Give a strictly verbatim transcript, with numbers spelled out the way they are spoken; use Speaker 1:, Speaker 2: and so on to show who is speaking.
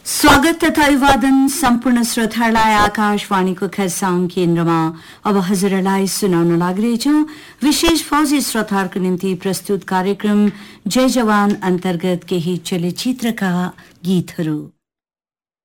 Speaker 1: स्वागत तथा अभिवादन सम्पूर्ण श्रोताहरूलाई आकाशवाणीको खरसाङ केन्द्रमा। अब हजुरहरूलाई सुनाउन लागिरहेछौं विशेष फौजी श्रोताहरूको निम्ति प्रस्तुत कार्यक्रम जय जवान अन्तर्गत केही चलचित्रका गीतहरू।